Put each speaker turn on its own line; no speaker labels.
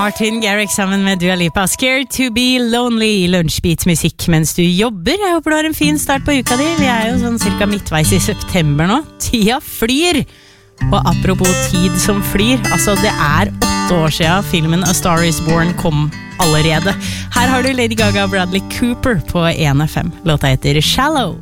Martin Garrix sammen med Dua Lipa. Scared to be lonely, lunsjbeat-musikk mens du jobber. Jeg håper du har en fin start på uka di. Vi jo sånn cirka midtveis i september nå. Tida flyr. Og apropos tid som flyr, altså det 8 år siden filmen A Star is Born kom allerede. Her har du Lady Gaga og Bradley Cooper på 1FM. Låta heter Shallow.